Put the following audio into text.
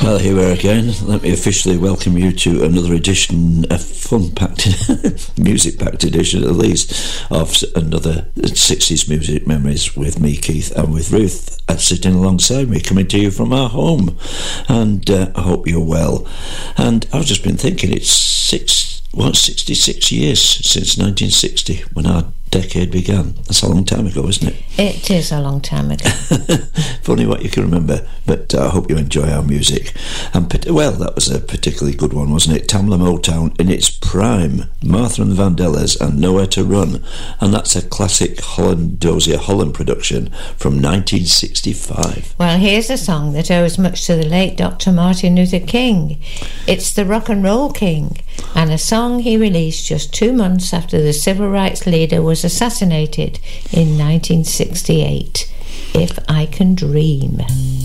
Well, here we are again. Let me officially welcome you to another edition, a fun-packed, music-packed edition at least, of another 60s music memories with me, Keith, and with Ruth sitting alongside me, coming to you from our home. And I hope you're well. And I've just been thinking, it's 66 years since 1960, when our decade began. That's a long time ago, isn't it? It is a long time ago. Funny what you can remember, but I hope you enjoy our music. And well, that was a particularly good one, wasn't it? Tamla Motown in its prime, Martha and the Vandellas and Nowhere to Run, and that's a classic Dozier Holland production from 1965. Well, here's a song that owes much to the late Dr. Martin Luther King. It's the Rock and Roll King, and a song he released just 2 months after the civil rights leader was assassinated in 1968. If I Can Dream.